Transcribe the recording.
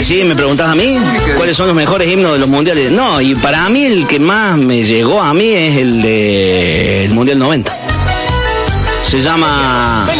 Sí, me preguntás a mí, ¿cuáles son los mejores himnos de los mundiales? No, y para mí el que más me llegó a mí es el del Mundial 90. Se llama